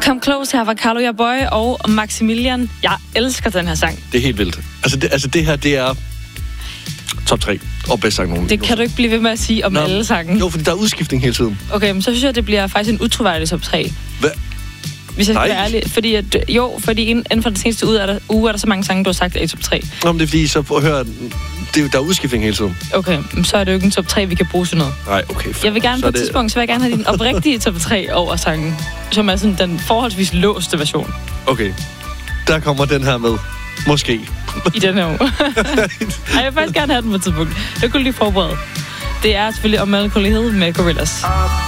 Come Close her fra Carlo Jaboy og Maximilian. Jeg elsker den her sang. Det er helt vildt. Altså det her, det er top 3 og bedst sang nogen. Det kan du ikke blive ved med at sige om alle sange. Jo, fordi der er udskiftning hele tiden. Okay, men så synes jeg, det bliver faktisk en utroværdig top 3. Hvad? Hvis jeg skal være ærlig. Fordi inden for den seneste uge er der så mange sange, du har sagt er i top 3. Nå, men det er fordi, så hør, der er udskiftning hele tiden. Okay, så er det jo ikke en top 3, vi kan bruge til noget. Nej, okay. Jeg vil gerne på et tidspunkt, så vil jeg gerne have din oprigtige top 3 over sangen, som er sådan den forholdsvis låste version. Okay, der kommer den her med. Måske. I den her uge. Jeg vil faktisk gerne have den på et tidspunkt. Det kunne du lige forberede. Det er selvfølgelig om Melancholy Hill med Gorillaz.